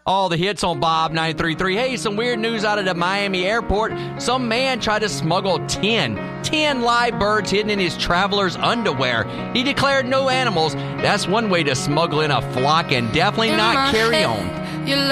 All the hits on Bob 93.3. Hey, some weird news out of the Miami airport. Some man tried to smuggle 10 live birds hidden in his traveler's underwear. He declared no animals. That's one way to smuggle in a flock and definitely not carry on.